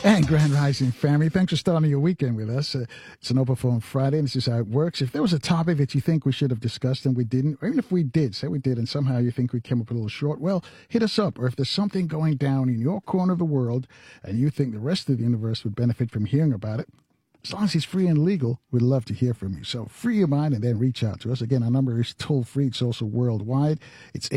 And Grand Rising family, thanks for starting your weekend with us. It's an Open Forum Friday, and this is how it works. If there was a topic that you think we should have discussed and we didn't, or even if we did, say we did, and somehow you think we came up a little short, well, hit us up. Or if there's something going down in your corner of the world and you think the rest of the universe would benefit from hearing about it, as long as it's free and legal, we'd love to hear from you. So free your mind and then reach out to us. Again, our number is toll free. It's also worldwide. It's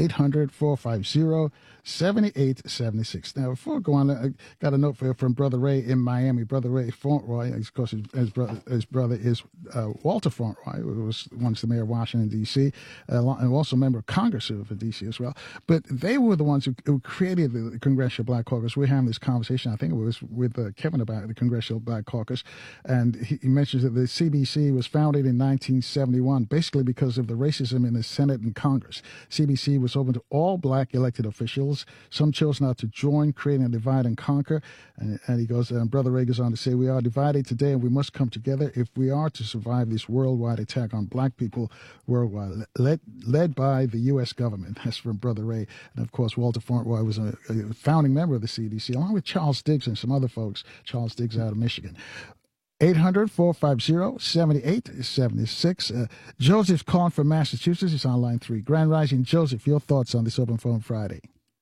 800-450-7876. Now, before we go on, I got a note from Brother Ray in Miami. Brother Ray Fauntleroy, of course, his brother is Walter Fauntleroy, who was once the mayor of Washington, D.C., and also a member of Congress of D.C. as well. But they were the ones who created the Congressional Black Caucus. We're having this conversation, I think it was with Kevin about the Congressional Black Caucus. And he mentions that the CBC was founded in 1971, basically because of the racism in the Senate and Congress. CBC was open to all black elected officials. Some chose not to join, creating a divide and conquer. And he goes, Brother Ray goes on to say, we are divided today and we must come together if we are to survive this worldwide attack on black people worldwide, led by the U.S. government. That's from Brother Ray. And of course, Walter Fauntleroy was a founding member of the CDC, along with Charles Diggs and some other folks. Charles Diggs out of Michigan. 800-450-7876. Joseph's calling from Massachusetts. He's on line 3. Grand Rising, Joseph, your thoughts on this Open Forum Friday?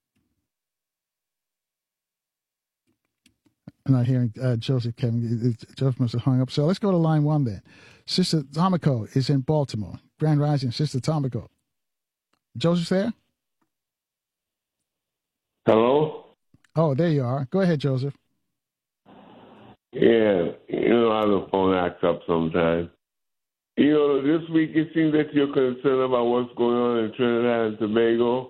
I'm not hearing Joseph, Kevin. Joseph must have hung up. So let's go to line 1 then. Sister Tomiko is in Baltimore. Grand Rising, Sister Tomiko. Joseph's there? Hello? Oh, there you are. Go ahead, Joseph. Yeah, you know how the phone acts up sometimes. You know, this week it seems that you're concerned about what's going on in Trinidad and Tobago.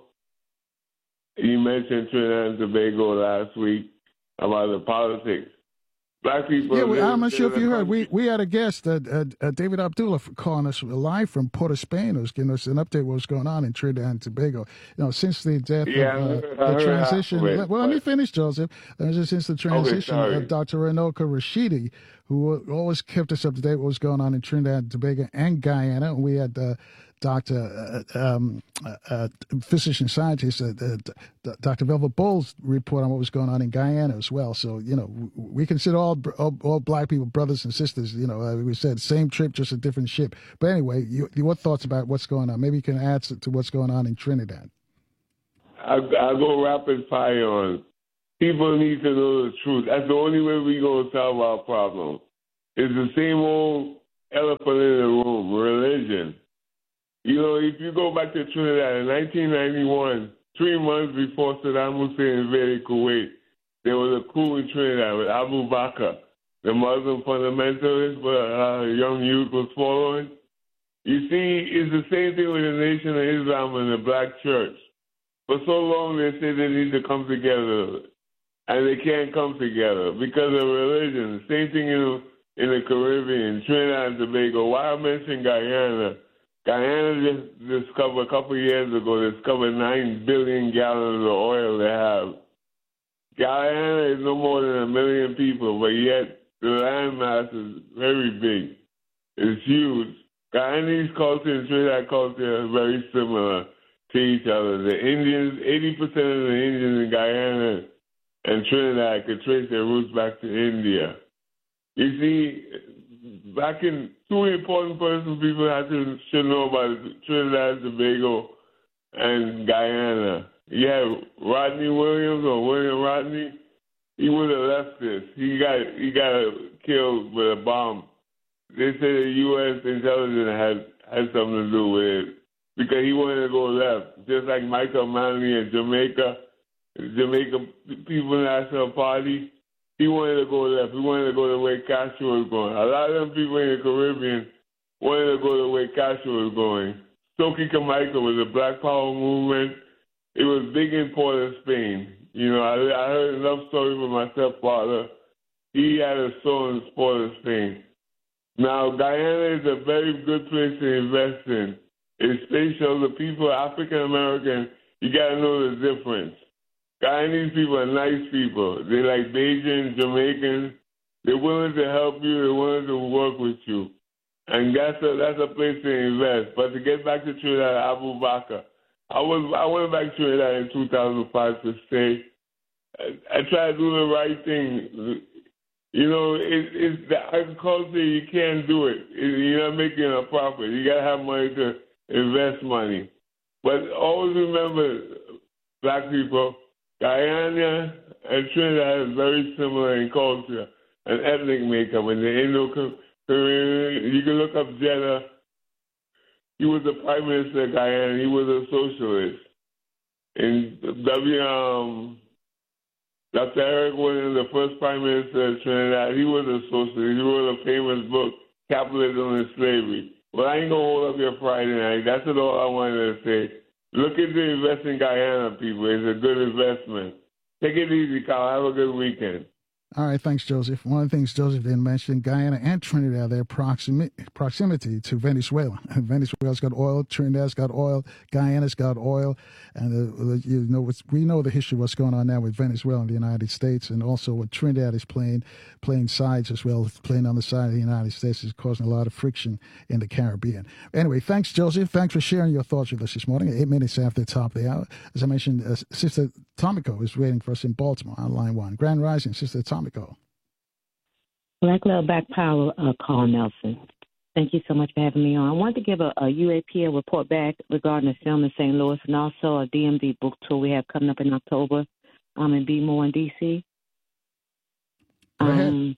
You mentioned Trinidad and Tobago last week about the politics. Black people... Yeah, I'm not sure if you heard. We had a guest, David Abdullah, calling us live from Port of Spain, who's giving us an update of what's going on in Trinidad and Tobago. You know, since the death of the transition... let me finish, Joseph. Since the transition of Dr. Ranoka Rashidi, who always kept us up to date with what's going on in Trinidad and Tobago and Guyana. We had Dr. physician scientist, Dr. Velvet Bowles report on what was going on in Guyana as well. So, you know, we consider all black people brothers and sisters. You know, we said same trip, just a different ship. But anyway, what thoughts about what's going on? Maybe you can add to what's going on in Trinidad. I'll go rapid fire on. People need to know the truth. That's the only way we're going to solve our problem. It's the same old elephant in the room, religion. You know, if you go back to Trinidad in 1991, 3 months before Saddam Hussein invaded Kuwait, there was a coup in Trinidad with Abu Bakr, the Muslim fundamentalist, but a young youth was following. You see, it's the same thing with the Nation of Islam and the black church. For so long, they say they need to come together, and they can't come together because of religion. Same thing in the Caribbean, Trinidad and Tobago. Why I mentioned Guyana? Guyana just discovered a couple of years ago, discovered 9 billion gallons of oil they have. Guyana is no more than 1 million people, but yet the landmass is very big. It's huge. Guyanese culture and Trinidad culture are very similar to each other. The Indians, 80% of the Indians in Guyana and Trinidad could trace their roots back to India. You see, back in 2 important persons people should know about Trinidad, Tobago, and Guyana. You have Rodney Williams or William Rodney. He was a leftist. He got killed with a bomb. They say the U.S. intelligence had something to do with it because he wanted to go left, just like Michael Manley in Jamaica People National Party. He wanted to go left. He wanted to go the way Castro was going. A lot of them people in the Caribbean wanted to go the way Castro was going. Stokely Carmichael was a Black Power movement. It was big in Port of Spain. You know, I heard enough stories from my stepfather. He had a store in Port of Spain. Now, Guyana is a very good place to invest in. It's spatial. The people, African American, you got to know the difference. Guyanese people are nice people. They like Bajan, Jamaicans. They're willing to help you. They're willing to work with you. And that's a place to invest. But to get back to Trinidad, Abu Bakr, I went back to Trinidad in 2005 to stay. I tried to do the right thing. It's the agriculture. You can't do it. You're not making a profit. You gotta have money to invest money. But always remember, black people, Guyana and Trinidad is very similar in culture and ethnic makeup. In the Indo-Caribbean, you can look up Jeddah. He was the prime minister of Guyana. He was a socialist. And Dr. Eric Williams, the first prime minister of Trinidad, he was a socialist. He wrote a famous book, Capitalism and Slavery. Well, I ain't going to hold up your Friday night. That's all I wanted to say. Look into investing in Guyana, people. It's a good investment. Take it easy, Kyle. Have a good weekend. All right, thanks, Joseph. One of the things Joseph didn't mention, Guyana and Trinidad, their proximity to Venezuela. Venezuela's got oil, Trinidad's got oil, Guyana's got oil, and we know the history of what's going on now with Venezuela and the United States, and also what Trinidad is playing sides as well, playing on the side of the United States is causing a lot of friction in the Caribbean. Anyway, thanks, Joseph. Thanks for sharing your thoughts with us this morning. 8 minutes after the top of the hour. As I mentioned, Sister Tomiko is waiting for us in Baltimore on line 1. Grand Rising, Sister Tomiko. Black Love Black Power, Carl Nelson. Thank you so much for having me on. I wanted to give a UAPL report back regarding the film in St. Louis and also a DMV book tour we have coming up in October in B-More in D.C. Go ahead.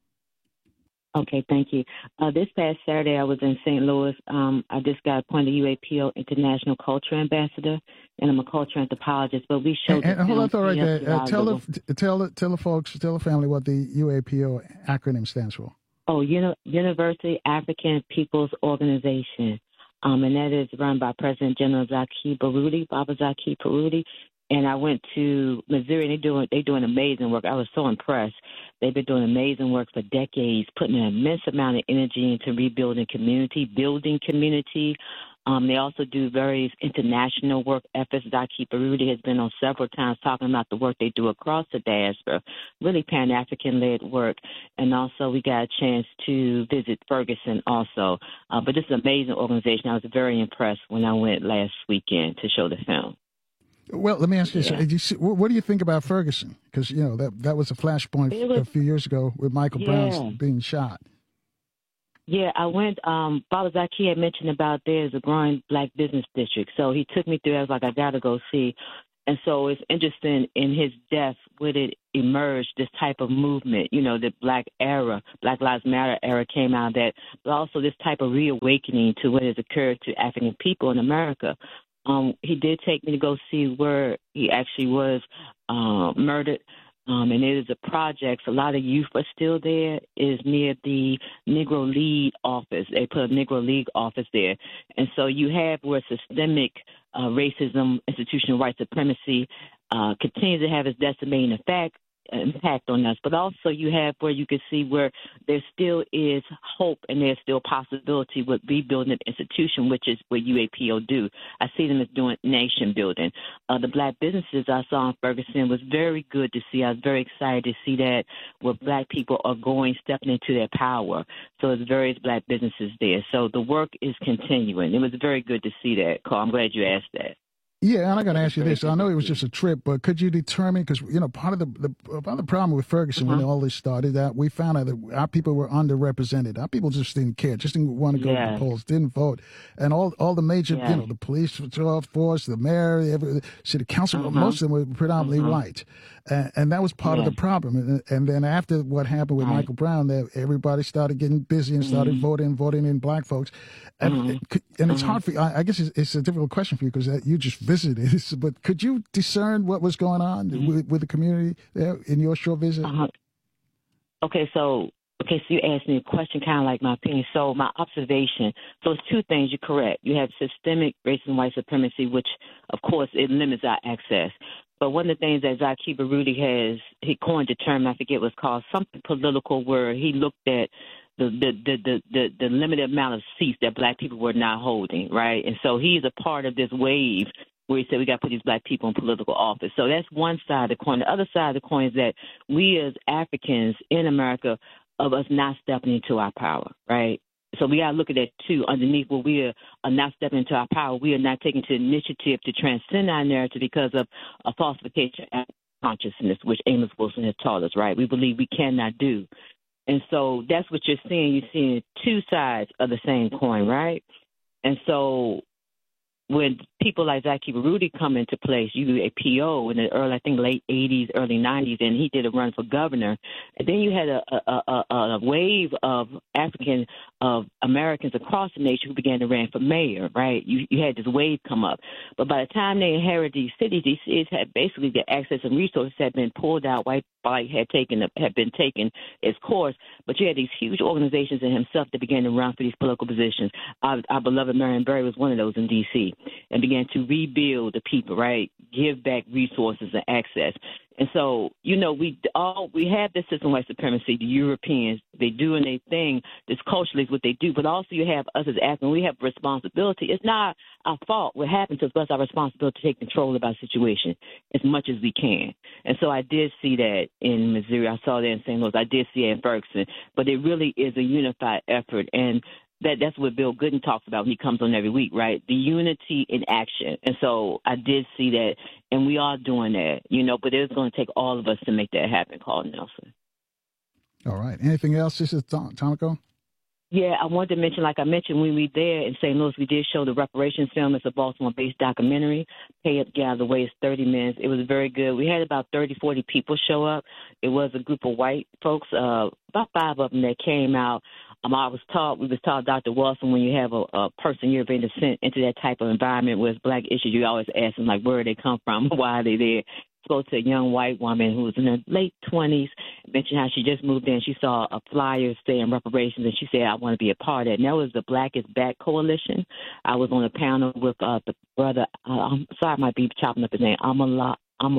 Okay, thank you. This past Saturday, I was in St. Louis. I just got appointed UAPO International Culture Ambassador, and I'm a culture anthropologist. But we showed. And hold on, right there. Tell the folks, tell the family what the UAPO acronym stands for. Oh, University African People's Organization, and that is run by President General Zaki Baruti, Baba Zaki Baruti. And I went to Missouri, and they're doing amazing work. I was so impressed. They've been doing amazing work for decades, putting an immense amount of energy into rebuilding community, building community. They also do various international work efforts. Zaki Baruti has been on several times talking about the work they do across the diaspora, really Pan-African-led work. And also we got a chance to visit Ferguson also. But this is an amazing organization. I was very impressed when I went last weekend to show the film. Well, let me ask you this. What do you think about Ferguson? Because, that was a flashpoint a few years ago with Michael Brown being shot. Yeah, I went. Baba Zaki had mentioned about there's a growing black business district. So he took me through. I was like, I got to go see. And so it's interesting in his death, would it emerge this type of movement, the Black Lives Matter era came out of that, but also this type of reawakening to what has occurred to African people in America. He did take me to go see where he actually was murdered. And it is a project. A lot of youth are still there. It is near the Negro League office. They put a Negro League office there. And so you have where systemic racism, institutional white supremacy continues to have its decimating impact on us, but also you have where you can see where there still is hope and there's still possibility with rebuilding an institution, which is what UAPO do. I see them as doing nation building. The black businesses I saw in Ferguson was very good to see. I was very excited to see that where black people are stepping into their power. So there's various black businesses there. So the work is continuing. It was very good to see that, Carl. I'm glad you asked that. Yeah, and I got to ask you this. I know it was just a trip, but could you determine, because, part of the problem with Ferguson when all this started, that we found out that our people were underrepresented. Our people just didn't care, just didn't want to go to the polls, didn't vote. And all the major, the police force, the mayor, the city council, most of them were predominantly white. And that was part of the problem. And then after what happened with Michael Brown, everybody started getting busy and started voting in black folks. And it's hard for you. I guess it's a difficult question for you because you just visited. But could you discern what was going on with the community there in your short visit? Okay, so you asked me a question, kind of like my opinion. So my observation, so it's two things. You're correct. You have systemic racism, white supremacy, which, of course, it limits our access. But one of the things that Zaki Baruti he coined a term, I forget what it's called, something political, where he looked at the limited amount of seats that black people were not holding, right? And so he's a part of this wave where he said we got to put these black people in political office. So that's one side of the coin. The other side of the coin is that we as Africans in America, of us not stepping into our power, right? So we got to look at that, too. Underneath where we are not stepping into our power, we are not taking the initiative to transcend our narrative because of a falsification of consciousness, which Amos Wilson has taught us, right? We believe we cannot do. And so that's what you're seeing. You're seeing two sides of the same coin, right? And so when people like Zaki Rudy come into place, you a PO in the early, I think late 80s, early 90s, and he did a run for governor. And then you had a wave of African Americans across the nation who began to run for mayor, right? You had this wave come up. But by the time they inherited these cities had basically the access and resources had been pulled out. White flight had been taken its course. But you had these huge organizations and himself that began to run for these political positions. Our beloved Marion Barry was one of those in D.C. and began to rebuild the people, right? Give back resources and access. And so, we have this system of white supremacy, the Europeans, they doing their thing. This culturally is what they do. But also you have us as Africans, we have responsibility. It's not our fault what happened to us, but it's our responsibility to take control of our situation as much as we can. And so I did see that in Missouri. I saw that in St. Louis. I did see it in Ferguson. But it really is a unified effort. And that's what Bill Gooden talks about when he comes on every week, right? The unity in action. And so I did see that, and we are doing that, but it's going to take all of us to make that happen, Carl Nelson. All right. Anything else? This is Tomiko? Yeah, I wanted to mention, like I mentioned, when we were there in St. Louis, we did show the reparations film. It's a Baltimore-based documentary. Pay Up, Get Out of the Way. It's 30 minutes. It was very good. We had about 30, 40 people show up. It was a group of white folks, about 5 of them that came out. We was taught, Dr. Wilson, when you have a person European descent into that type of environment where it's black issues, you always ask them, like, where they come from, why are they there? Spoke to a young white woman who was in her late 20s, mentioned how she just moved in. She saw a flyer saying reparations, and she said, I want to be a part of it. And that was the Black is Back Coalition. I was on a panel with the brother, I'm sorry, I might be chopping up his name, Amalali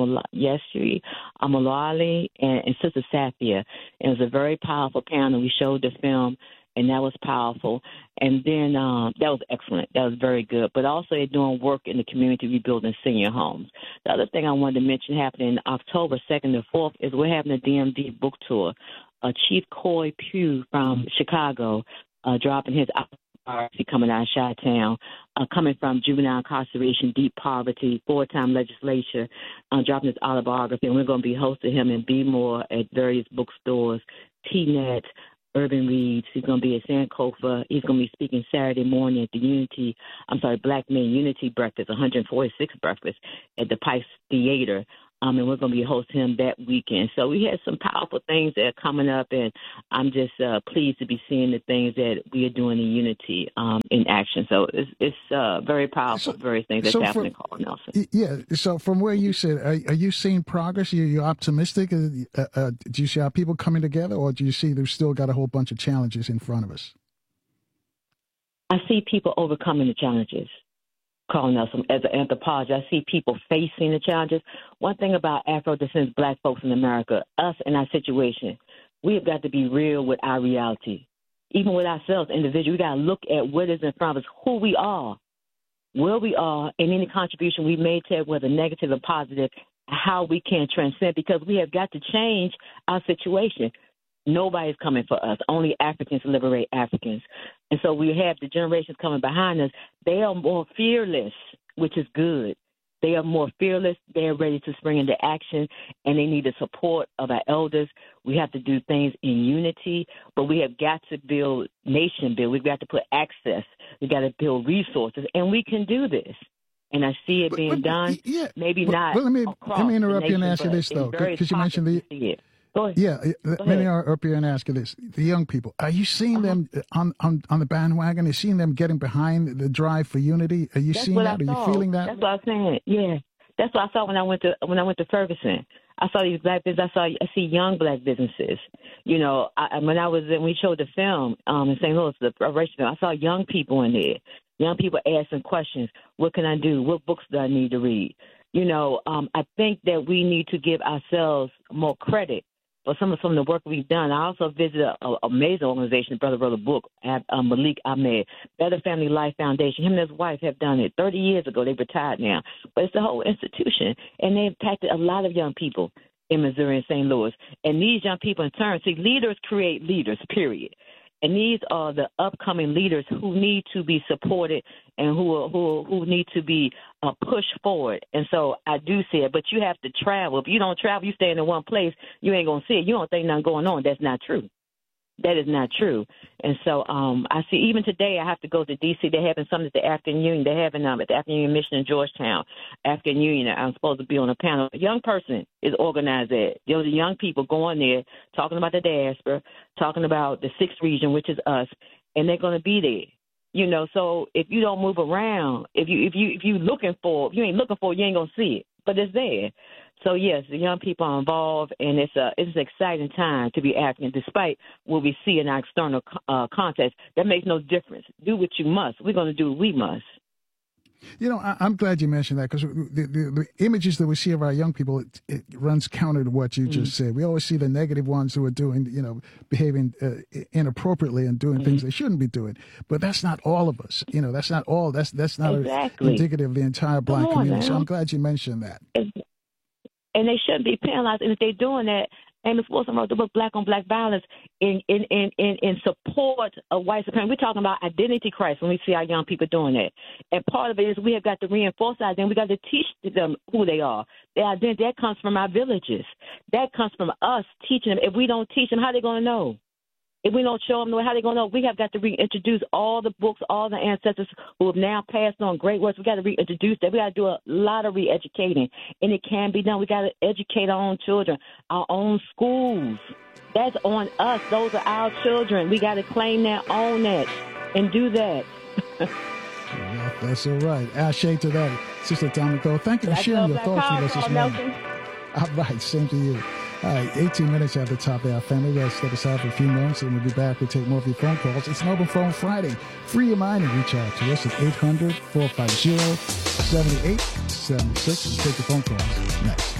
and Sister Safia. It was a very powerful panel. We showed the film, and that was powerful. And then that was excellent. That was very good. But also they're doing work in the community rebuilding senior homes. The other thing I wanted to mention happening October 2nd to 4th is we're having a DMD book tour. Chief Coy Pugh from Chicago dropping his autobiography coming out of Chi-Town, coming from juvenile incarceration, deep poverty, 4-time legislature, dropping his autobiography. And we're going to be hosting him in B-More at various bookstores, T-Net, Urban Reads. He's going to be at Sankofa. He's going to be speaking Saturday morning at the Black Men Unity Breakfast, 146 Breakfast at the Pikes Theater. And we're going to be hosting him that weekend. So we had some powerful things that are coming up, and I'm just pleased to be seeing the things that we are doing in unity in action. So it's very powerful, various things that's happening, Carl Nelson. Yeah. So from where you sit, are you seeing progress? Are you optimistic? Do you see our people coming together, or do you see they've still got a whole bunch of challenges in front of us? I see people overcoming the challenges. Carl Nelson, as an anthropologist, I see people facing the challenges. One thing about Afro-descendants, black folks in America, us and our situation, we have got to be real with our reality. Even with ourselves, individually, we got to look at what is in front of us, who we are, where we are, and any contribution we made to it, whether negative or positive, how we can transcend, because we have got to change our situation. Nobody's coming for us. Only Africans liberate Africans. And so we have the generations coming behind us. They are more fearless, which is good. They are more fearless. They are ready to spring into action, and they need the support of our elders. We have to do things in unity, but we have got to build nation build. We've got to put access. We've got to build resources, and we can do this. And I see it being done. Yeah, maybe not. Well, let me interrupt you and ask you this, though, because you mentioned the. Go ahead. Yeah, let me interrupt you and ask you this. The young people, are you seeing them on the bandwagon? Are you seeing them getting behind the drive for unity? Are you seeing that? Are you feeling that? That's what I'm saying. Yeah. That's what I saw when I went to Ferguson. I saw these black businesses. I see young black businesses. When we showed the film in St. Louis, the preparation film, I saw young people in there. Young people asking questions. What can I do? What books do I need to read? I think that we need to give ourselves more credit for some of the work we've done. I also visited an amazing organization. Brother wrote a book, Malik Ahmed, Better Family Life Foundation. Him and his wife have done it 30 years ago. They've retired now. But it's the whole institution, and they impacted a lot of young people in Missouri and St. Louis. And these young people, in turn, see, leaders create leaders, period. And these are the upcoming leaders who need to be supported and who need to be pushed forward. And so I do see it, but you have to travel. If you don't travel, you stay in one place, you ain't going to see it. You don't think nothing going on. That's not true. That is not true. And so I see even today I have to go to D.C. They're having something at the African Union. They're having at the African Union Mission in Georgetown, African Union. I'm supposed to be on a panel. A young person is organized there. Those are young people going there talking about the diaspora, talking about the sixth region, which is us, and they're going to be there. You know, so if you don't move around, if you looking for, if you ain't looking for it, you ain't gonna see it. But it's there. So yes, the young people are involved, and it's an exciting time to be African, despite what we see in our external context. That makes no difference. Do what you must. We're gonna do what we must. You know, I'm glad you mentioned that, because the images that we see of our young people, it runs counter to what you just said. We always see the negative ones who are doing, you know, behaving inappropriately and doing things they shouldn't be doing. But that's not all of us. You know, that's not all. That's not indicative of the entire Black community. So I'm glad you mentioned that. And they shouldn't be penalized. And if they're doing that, Amos Wilson wrote the book Black on Black Violence in support of white supremacy. We're talking about identity crisis when we see our young people doing that. And part of it is we have got to reinforce our identity. We got to teach them who they are. Their identity, that comes from our villages. That comes from us teaching them. If we don't teach them, how are they going to know? If we don't show them how they going to know? We have got to reintroduce all the books, all the ancestors who have now passed on great works. We got to reintroduce that. We got to do a lot of re-educating, and it can be done. We got to educate our own children, our own schools. That's on us. Those are our children. We got to claim that, own that, and do that. Yeah, that's all right. Ashe to that, Sister Tamiko. Thank you for sharing your thoughts with us this morning. All right, same to you. All right, 18 minutes at the top of our family. We'll step aside for a few moments, and we'll be back. We'll take more of your phone calls. It's an Open Phone Friday. Free your mind and reach out to us at 800-450-7876 and take your phone calls next.